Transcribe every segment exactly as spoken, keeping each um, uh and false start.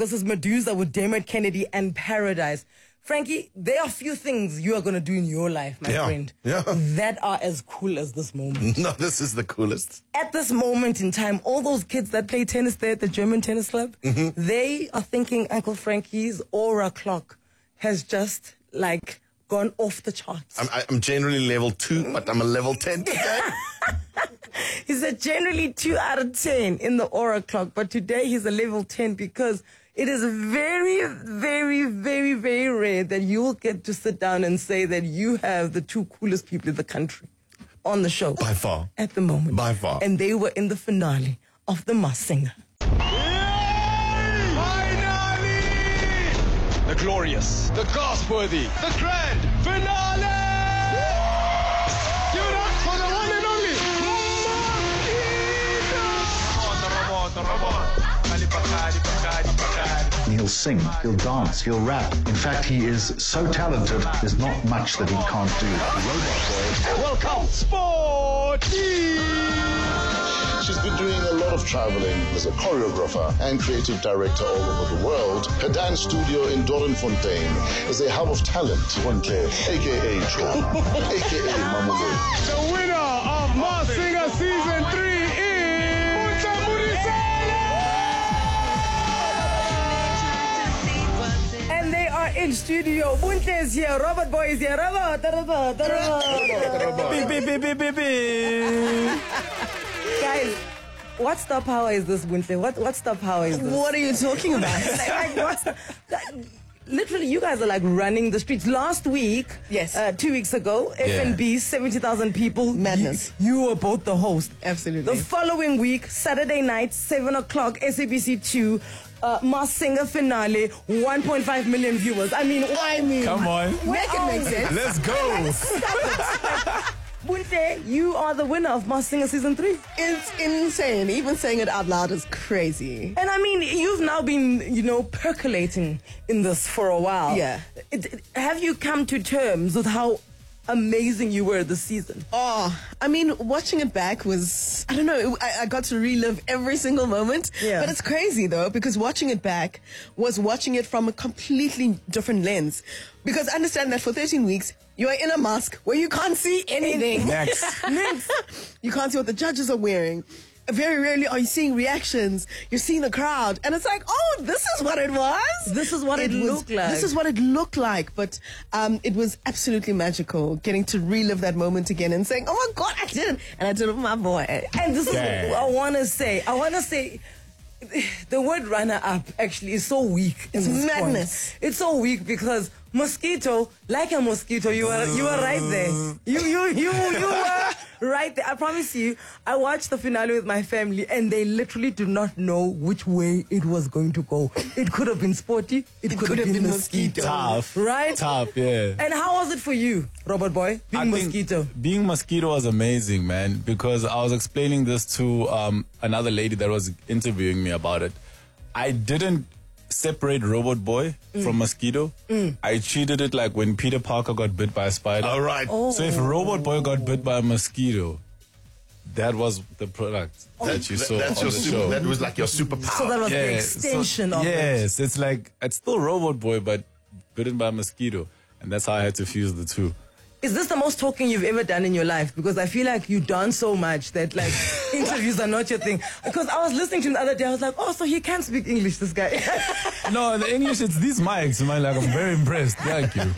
This is Medusa with Dermot Kennedy and Paradise. Frankie, there are few things you are going to do in your life, my yeah. friend, yeah. that are as cool as this moment. No, this is the coolest. At this moment in time, all those kids that play tennis there at the German tennis club, mm-hmm. they are thinking Uncle Frankie's aura clock has just, like, gone off the charts. I'm, I'm generally level two, but I'm a level ten today. He's a generally two out of ten in the aura clock, but today he's a level ten because it is very, very, very, very rare that you'll get to sit down and say that you have the two coolest people in the country on the show. By far. At the moment. By far. And they were in the finale of The Masked Singer. Finally! The glorious, the gasp-worthy, the grand finale! Give it up for the one and only the robot. He'll sing, he'll dance, he'll rap. In fact, he is so talented, there's not much that he can't do. Robot Boy. Welcome, Sporty! She's been doing a lot of traveling as a choreographer and creative director all over the world. Her dance studio in Doornfontein is a hub of talent. Bontle, a k a. Cho, a k a. Mamule. The winner of Masked Singer Season three is... in studio. Bunte is here. Robot Boy is here. Robot, Robot, Robot. Beep, beep, beep, beep, beep, beep. Guys, what star power is this, Bunte? What, what star power is this? What are you talking about? like, like, what's the, like, literally, you guys are like running the streets. Last week, yes, uh, two weeks ago, yeah. F N B, seventy thousand people. Madness. You, you were both the host. Absolutely. The following week, Saturday night, seven o'clock, S A B C two, uh, Masked Singer finale, one point five million viewers. I mean, I mean, come on. Make it make sense. Let's go. Bunte, you are the winner of Masked Singer Season three. It's insane. Even saying it out loud is crazy. And I mean, you've now been, you know, percolating in this for a while. Yeah. It, it, have you come to terms with how amazing you were this season? Oh, I mean, watching it back was, I don't know, I, I got to relive every single moment. Yeah. But it's crazy, though, because watching it back was watching it from a completely different lens. Because understand that for thirteen weeks, you are in a mask where you can't see anything. Next. Next. You can't see what the judges are wearing. Very rarely are you seeing reactions. You're seeing the crowd. And it's like, oh, this is what it was? This is what it, it looked was, like. This is what it looked like. But um, it was absolutely magical getting to relive that moment again and saying, oh, my God, I did it. And I did it with my boy. And this yeah. is what I want to say. I want to say... The word runner-up actually is so weak. It's madness. Point. It's so weak because mosquito, like a mosquito, you were you were right there. You you you you were right there. I promise you. I watched the finale with my family, and they literally did not know which way it was going to go. It could have been Sporty. It, it could, could have, have been, been mosquito. Tough, right? Tough, yeah. And how was it for you, Robot Boy, being I mosquito? Being mosquito was amazing, man. Because I was explaining this to um, another lady that was interviewing me about it. I didn't separate Robot Boy mm. from mosquito. Mm. I treated it like when Peter Parker got bit by a spider. All right. Oh. So if Robot Boy got bit by a mosquito, that was the product oh. that you saw That's on your the super, show. That was like your superpower. So that was yeah, the extension so, of yes, it. Yes, it's like, it's still Robot Boy, but bitten by a mosquito. And that's how I had to fuse the two. Is this the most talking you've ever done in your life? Because I feel like you done so much that, like, interviews are not your thing. Because I was listening to him the other day, I was like, oh, so he can speak English, this guy. No, the English, it's these mics, man. Like, I'm very impressed. Thank you.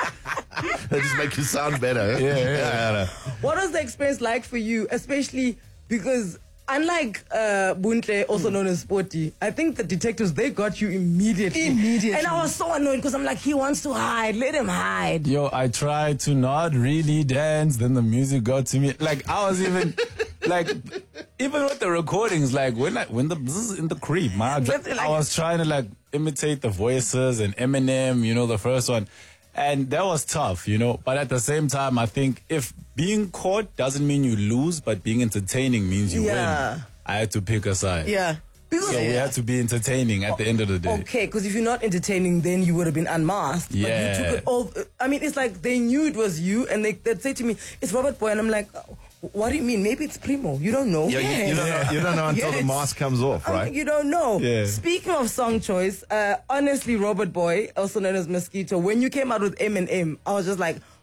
They just make you sound better. Yeah, yeah, yeah. yeah. What was the experience like for you, especially because... Unlike uh, Buntle, also mm. known as Sporty, I think the detectives, they got you immediately. Immediately. And I was so annoyed because I'm like, he wants to hide. Let him hide. Yo, I tried to not really dance. Then the music got to me. Like, I was even... like, even with the recordings, like, when I, when the... This is in the creep, man. I, I was trying to, like, imitate the voices and Eminem, you know, the first one. And that was tough, you know. But at the same time, I think if being caught doesn't mean you lose, but being entertaining means you yeah. win, I had to pick a side. Yeah. Because so yeah. we had to be entertaining at the end of the day. Okay, because if you're not entertaining, then you would have been unmasked. Yeah. But you took it all. I mean, it's like they knew it was you, and they, they'd say to me, it's Robot Boy. And I'm like, what do you mean? Maybe it's Primo. You don't know. Yeah, you, you don't know. You don't know until the Yes. mask comes off, I mean, right? you don't know. Yeah. Speaking of song choice, uh, honestly, Robert Boy, also known as Mosquito, when you came out with M and M, I was just like,